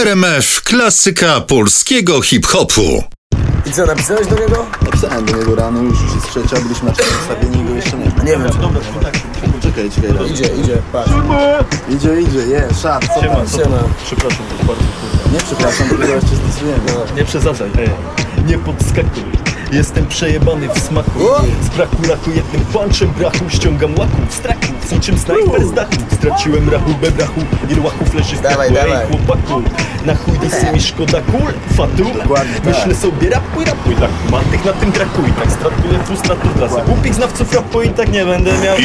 RMF, klasyka polskiego hip-hopu. I co, napisałeś do niego? Napisałem do niego rano, już jest trzecia, byliśmy na przedstawieniu i go jeszcze nie ma. Nie wiem. Czekaj, Idzie, patrz. Idzie, szat, co tam? Siema. Przepraszam, to bardzo kurwa. Nie przepraszam, tylko zaraz cię stosujemy. Nie przesadzaj, nie podskakuj. Jestem przejebany w smaku. Z braku raku jednym punczem brachu ściągam łaku w strachu, z niczym snajper z dachu. Straciłem rachubę brachu, ile łachów leży w Dawaj, kaku. Ej dawaj. chłopaku, na chuj dysy mi szkoda kul, fatu. Dokładnie tak. Myślę sobie rapuj, tak, ma tych na tym traku i tak stratuję frustratur dla głupich znawców rapu i tak nie będę miał.